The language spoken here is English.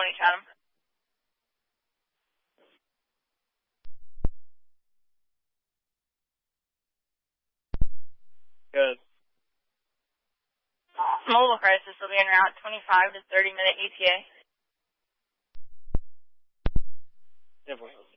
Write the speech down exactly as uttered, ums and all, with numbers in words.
twenty, Chatham. Good. Mobile crisis will be en route, twenty-five to thirty minute E T A. Definitely.